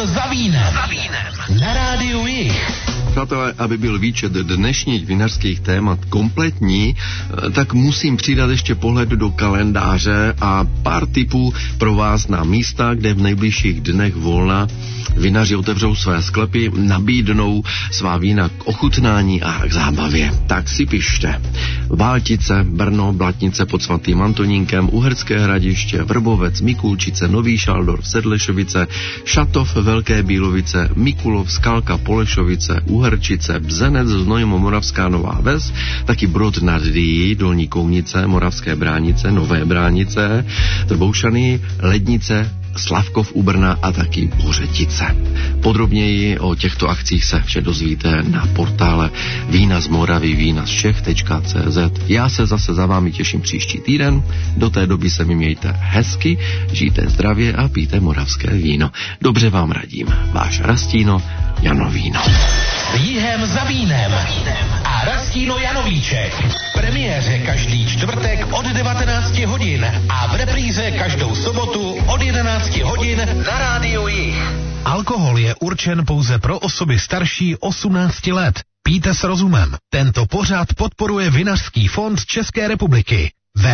za vínem. Na rádiu Jich. Přátelé, aby byl výčet dnešních vinařských témat kompletní, tak musím přidat ještě pohled do kalendáře a pár tipů pro vás na místa, kde v nejbližších dnech volna vinaři otevřou své sklepy, nabídnou svá vína k ochutnání a k zábavě. Tak si pište. Váltice, Brno, Blatnice pod svatým Antonínkem, Uherské Hradiště, Vrbovec, Mikulčice, Nový Šaldorf, Sedlešovice, Šatov, Velké Bílovice, Mikulov, Skalka, Polešovice, Uherčice, Bzenec, Znojmo, Moravská Nová Ves, taky Brod nad Dyjí, Dolní Kounice, Moravské Bránice, Nové Bránice, Trboušany, Lednice, Slavkov u Brna a taky Bořetice. Podrobněji o těchto akcích se vše dozvíte na portále Vína z Moravy, vínazčech.cz. Já se zase za vámi těším příští týden. Do té doby se mi mějte hezky, žijte zdravě a pijte moravské víno. Dobře vám radím. Váš Rastino Janovíno. S Jihem za vínem a Rastino Janovíček. V premiéře každý čtvrtek od 19 hodin a v repríze každou sobotu od 11 hodin na rádiu Jich. Alkohol je určen pouze pro osoby starší 18 let. Pijte s rozumem. Tento pořad podporuje Vinařský fond České republiky.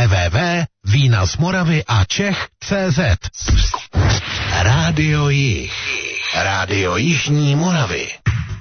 www.vínazmoravy.cz. Rádio Jich. Rádio Jižní Moravy.